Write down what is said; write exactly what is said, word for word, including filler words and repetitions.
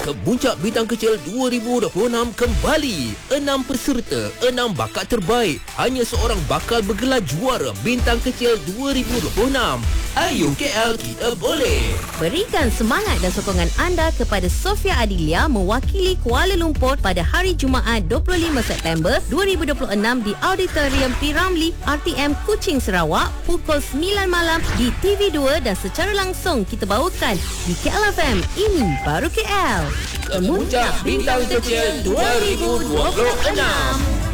Kemuncak Bintang Kecil dua ribu dua puluh enam kembali. Enam peserta, enam bakat terbaik. Hanya seorang bakal bergelar juara Bintang Kecil dua ribu dua puluh enam. Ayo K L, kita boleh. Berikan semangat dan sokongan anda kepada Sofia Adilia mewakili Kuala Lumpur pada hari Jumaat dua puluh lima September dua ribu dua puluh enam di Auditorium P. Ramlee, R T M Kuching, Sarawak pukul sembilan malam di T V dua dan secara langsung kita bawakan di K L F M. Ini baru K L. Kemuncak Bintang Kecil dua ribu dua puluh enam.